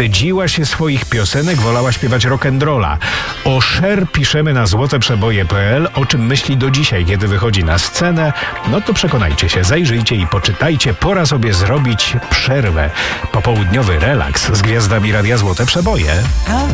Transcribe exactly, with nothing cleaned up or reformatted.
wstydziła się swoich piosenek, wolała śpiewać rock'n'rolla. O Cher piszemy na złoteprzeboje kropka p l, o czym myśli do dzisiaj, kiedy wychodzi na scenę. No to przekonajcie się, zajrzyjcie i poczytajcie. Pora sobie zrobić przerwę. Popołudniowy relaks z gwiazdami Radia Złote Przeboje.